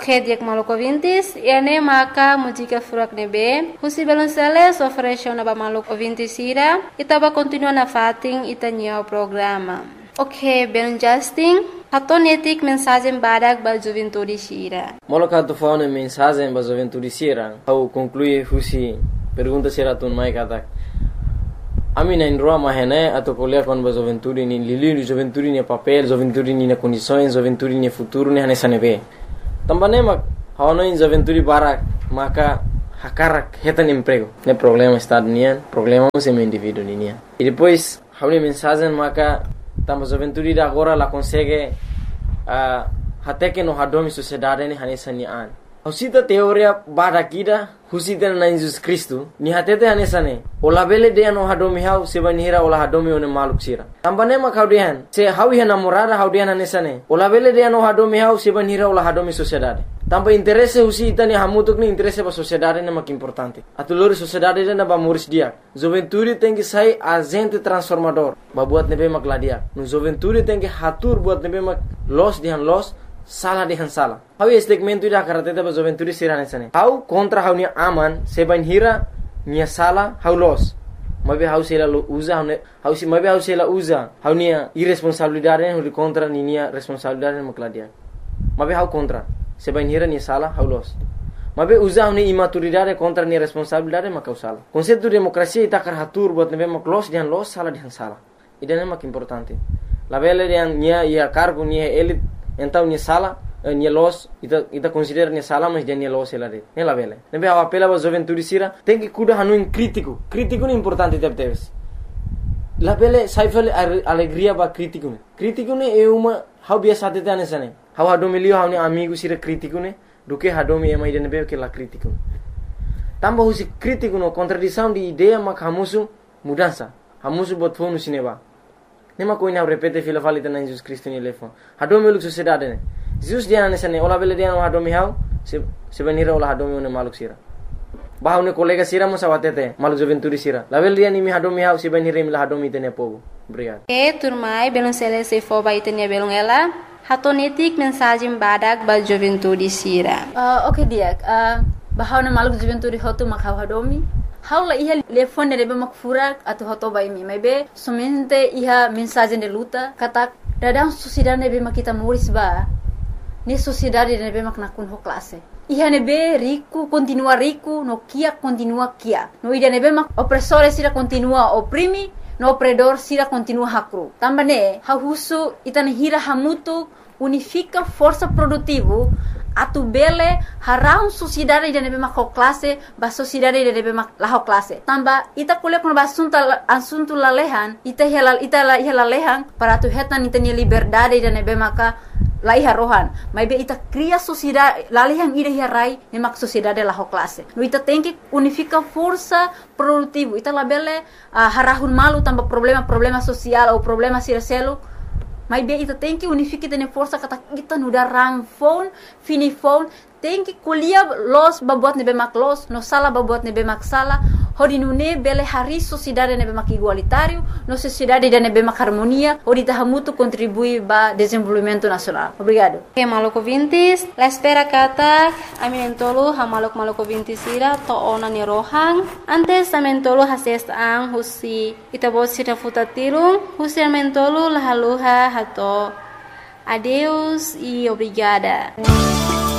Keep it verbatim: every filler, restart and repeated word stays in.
Ok, dia maluco ouvintes, e ane maka música furak nebe, husi belonceles oferece na ba maluco ouvintes ira, itaba continua na fating itanya o programa. Ok, ben Justin, hatonetik mensagem badak ba juventude sira. Moloka tu fauna mensagem ba juventude sira, au conclui husi pergunta sira tun mai katak. Ami na indroa mahene atau kuliah kon ba juventude ni lili juventude ni papel, juventude ni na condições, juventude ni futuro ni hanesa nebe. Tambane mak hawana in juventude barak maka hakarak hetan emprego. Ne problema estado nian, problema se me indivíduo nian. E depois hauna mensagem maka tamba juventude da agora la consegue uh, até que no hadomi sociedade ni hanesa ni an. Husita teoria bada kida husita na Jesus Cristo ni hatete hanesa ne. Ola bele de no hadomi hau se banhira ola hadomi one maluk sira. Tambane mak haudian se hawi hana morada haudian hanesa ne. Ola bele de no hadomi hau se banhira ola hadomi sociedade. Tampa interesse husita ni hamutuk ni interesse ba sociedade ne mak importante. Atulori sociedade na ba moris dia. Juventude tem que sair agente transformador. Ba buat nebe mak ladia. No juventude tem que hatur buat nebe mak los dihan los salah dihan salah. Hau segmento ida karateta ba juventude sirane sane. Hau kontra hau ni aman se banhira ni salah hau los. Mabe hau sela usa hau hau si mabe hau sela usa hau ni irresponsabilidade hau contra ni ni responsabilidade mak ladia. Mabe hau contra se banhira ni salah hau los. Mabe usa ni imaturidade contra ni responsabilidade mak hau salah. Konsepto demokrasia ita kar hatur buat nebe mak los dihan los salah dihan salah. Ida mak importante. La bele yang nia ia cargo ni elit então ni sala ni los ita ita considera ni sala mas dia ni los ela de ne la vele ne be apela ba juventude sira tem que cuida hanu in crítico crítico ni importante tep teves la vele saifel alegria ba crítico ne crítico ne é uma how biasa tete anesane how hadomi lio how ni amigo sira crítico ne do que hadomi é mais de be que la crítico tamba husi crítico no contradição de ideia mak hamusu mudança hamusu bot fonu sineba. Nema ko ina repete fila falita na Jesus Cristo ni lefon. Hadomi luk sociedade ne. Jesus dia na sane ola bele dia no hadomi hau se se benira ola hadomi ne maluk sira. Bahau ne kolega sira mo sawatete maluk juventude sira. La bele dia ni mi hadomi hau se benira mi la hadomi tene pogo. Obrigado. E turmai belon sele se fo ba itenia belon ela. Hatonetik mensagem badak ba juventude sira. Uh, okay dia. Uh, bahau na maluk juventude hotu makau hadomi. Haula iha telefone de mak furak atau hoto bai mi mai be somente iha mensagem de luta kata dadang sociedade ne be mak kita moris ba ni sociedade ne be mak nakun ho classe iha ne be rico continua rico no kia continua kia no ida ne be mak opressore sira continua oprimi no opredor sira continua hakru tambane ha husu itane hira hamutu unifica força produtivo atu bele harau sociedade de nebe mak classe ba sociedade de nebe mak la classe tamba ita kuliah kon basunta asunto la lehan ita hela ita la hela lehan para tu hetan ita ni liberdade de nebe maka la iha rohan mai be ita cria sociedade la lehan ida hirai ne mak sociedade la classe no ita tem que unifica força produtivo ita la bele uh, harahun malu tamba problema problema social ou problema siraselo. Mas bem, ita tem que unificar tene força kata kita nuda ramfon, finifon, tem que colher los babuat nebe mak los, no sala babuat nebe mak sala, hodi nune bele hari sociedade nebe mak igualitário, no sociedade de nebe mak harmonia, hodi tahamutu contribui ba desenvolvimento nacional. Obrigado. Okay, maluco vintis, la espera kata, aminentolo ha maluk maluco vintis ira to ona ni rohang, antes amentolo hases ang husi itabot sira futatirung, husi amentolo lahaluha hato. Adeus e obrigada.